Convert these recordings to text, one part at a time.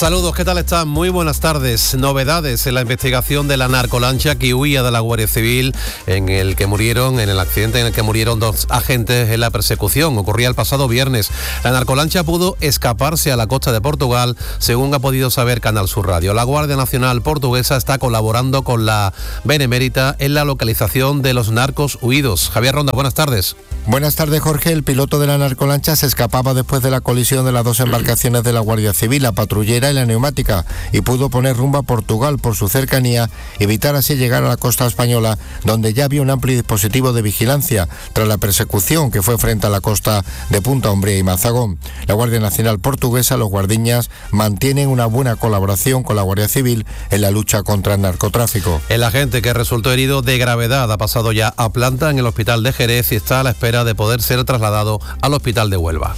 Saludos, ¿qué tal están? Muy buenas tardes. Novedades en la investigación de la narcolancha que huía de la Guardia Civil en el accidente en el que murieron 2 agentes en la persecución. Ocurría el pasado viernes. La narcolancha pudo escaparse a la costa de Portugal, según ha podido saber Canal Sur Radio. La Guardia Nacional portuguesa está colaborando con la Benemérita en la localización de los narcos huidos. Javier Ronda, buenas tardes. Buenas tardes, Jorge. El piloto de la narcolancha se escapaba después de la colisión de las 2 embarcaciones de la Guardia Civil, la patrullera y la neumática, y pudo poner rumbo a Portugal por su cercanía, evitar así llegar a la costa española, donde ya había un amplio dispositivo de vigilancia tras la persecución que fue frente a la costa de Punta Umbría y Mazagón. La Guardia Nacional portuguesa, los guardiñas, mantienen una buena colaboración con la Guardia Civil en la lucha contra el narcotráfico. El agente que resultó herido de gravedad ha pasado ya a planta en el hospital de Jerez y está a la espera de poder ser trasladado al hospital de Huelva.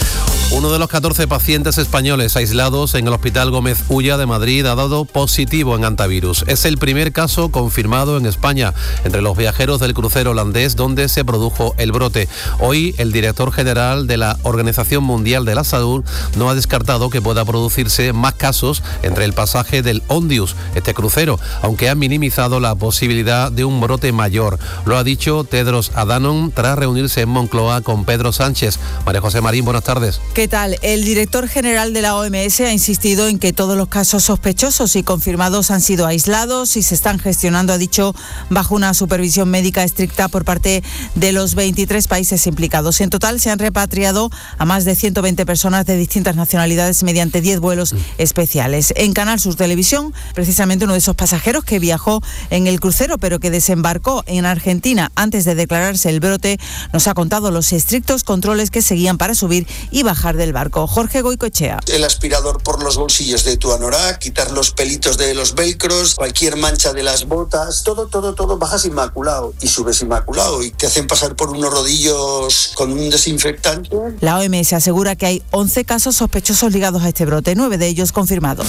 Uno de los 14 pacientes españoles aislados en el Hospital Gómez Ulla de Madrid ha dado positivo en hantavirus. Es el primer caso confirmado en España entre los viajeros del crucero holandés donde se produjo el brote. Hoy el director general de la Organización Mundial de la Salud no ha descartado que pueda producirse más casos entre el pasaje del Ondius, este crucero, aunque ha minimizado la posibilidad de un brote mayor. Lo ha dicho Tedros Adhanom tras reunirse en Moncloa con Pedro Sánchez. María José Marín, buenas tardes. ¿Qué tal? El director general de la OMS ha insistido en que todos los casos sospechosos y confirmados han sido aislados y se están gestionando, ha dicho, bajo una supervisión médica estricta por parte de los 23 países implicados. En total se han repatriado a más de 120 personas de distintas nacionalidades mediante 10 vuelos especiales. En Canal Sur Televisión, precisamente uno de esos pasajeros que viajó en el crucero pero que desembarcó en Argentina antes de declararse el brote, nos ha contado los estrictos controles que seguían para subir y bajar del barco. Jorge Goicoechea. El aspirador por los bolsillos de tu anorak, quitar los pelitos de los velcros, cualquier mancha de las botas, todo, bajas inmaculado y subes inmaculado y te hacen pasar por unos rodillos con un desinfectante. La OMS asegura que hay 11 casos sospechosos ligados a este brote, 9 de ellos confirmados.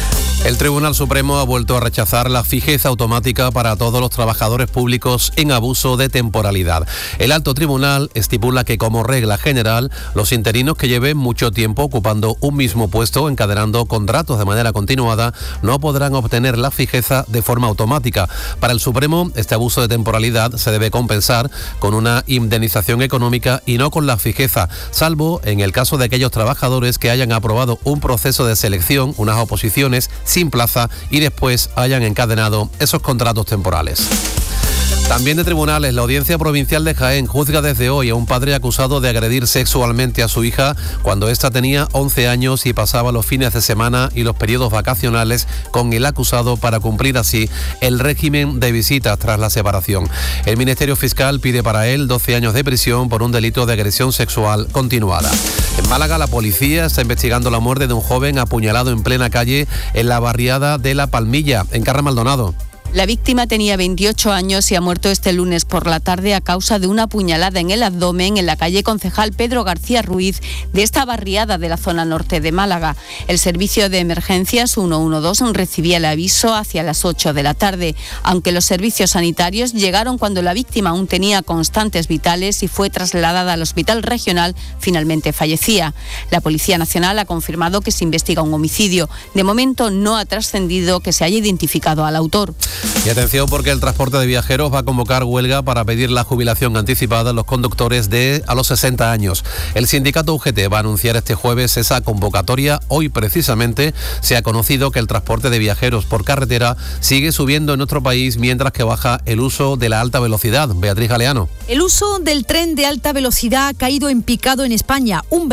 El Tribunal Supremo ha vuelto a rechazar la fijeza automática para todos los trabajadores públicos en abuso de temporalidad. El alto tribunal estipula que, como regla general, los interinos que lleven mucho tiempo ocupando un mismo puesto, encadenando contratos de manera continuada, no podrán obtener la fijeza de forma automática. Para el Supremo, este abuso de temporalidad se debe compensar con una indemnización económica y no con la fijeza, salvo en el caso de aquellos trabajadores que hayan aprobado un proceso de selección, unas oposiciones sin plaza y después hayan encadenado esos contratos temporales. También de tribunales, la Audiencia Provincial de Jaén juzga desde hoy a un padre acusado de agredir sexualmente a su hija cuando ésta tenía 11 años y pasaba los fines de semana y los periodos vacacionales con el acusado para cumplir así el régimen de visitas tras la separación. El Ministerio Fiscal pide para él 12 años de prisión por un delito de agresión sexual continuada. En Málaga, la policía está investigando la muerte de un joven apuñalado en plena calle en la barriada de La Palmilla, en Carra Maldonado. La víctima tenía 28 años y ha muerto este lunes por la tarde a causa de una puñalada en el abdomen en la calle Concejal Pedro García Ruiz de esta barriada de la zona norte de Málaga. El servicio de emergencias 112 recibía el aviso hacia las 8 de la tarde, aunque los servicios sanitarios llegaron cuando la víctima aún tenía constantes vitales y fue trasladada al hospital regional, finalmente fallecía. La Policía Nacional ha confirmado que se investiga un homicidio. De momento no ha trascendido que se haya identificado al autor. Y atención, porque el transporte de viajeros va a convocar huelga para pedir la jubilación anticipada a los conductores a los 60 años. El sindicato UGT va a anunciar este jueves esa convocatoria. Hoy precisamente se ha conocido que el transporte de viajeros por carretera sigue subiendo en nuestro país mientras que baja el uso de la alta velocidad. Beatriz Galeano. El uso del tren de alta velocidad ha caído en picado en España, un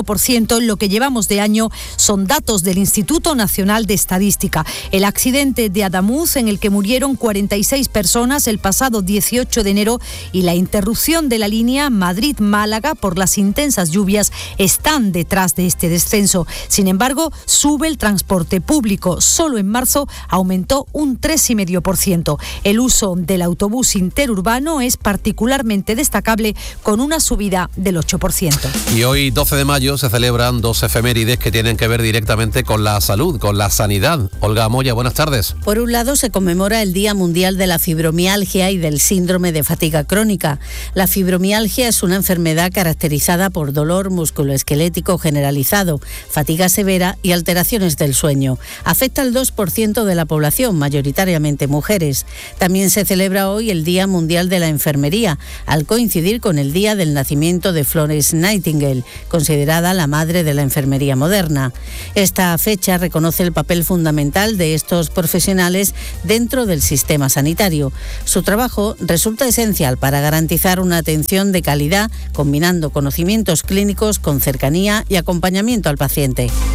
21% en lo que llevamos de año, son datos del Instituto Nacional de Estadística. El accidente de Adamuz, en el que murieron 46 personas el pasado 18 de enero y la interrupción de la línea Madrid-Málaga por las intensas lluvias están detrás de este descenso. Sin embargo, sube el transporte público. Solo en marzo aumentó un 3,5%. El uso del autobús interurbano es particularmente destacable con una subida del 8%. Y hoy, 12 de mayo, se celebran 2 efemérides que tienen que ver directamente con la salud, con la sanidad. Olga Moya, buenas tardes. Por un lado, se conmemora conmemora el Día Mundial de la Fibromialgia y del Síndrome de Fatiga Crónica. La fibromialgia es una enfermedad caracterizada por dolor musculoesquelético generalizado, fatiga severa y alteraciones del sueño. Afecta al 2% de la población, mayoritariamente mujeres. También se celebra hoy el Día Mundial de la Enfermería, al coincidir con el día del nacimiento de Florence Nightingale, considerada la madre de la enfermería moderna. Esta fecha reconoce el papel fundamental de estos profesionales dentro del sistema sanitario. Su trabajo resulta esencial para garantizar una atención de calidad, combinando conocimientos clínicos con cercanía y acompañamiento al paciente.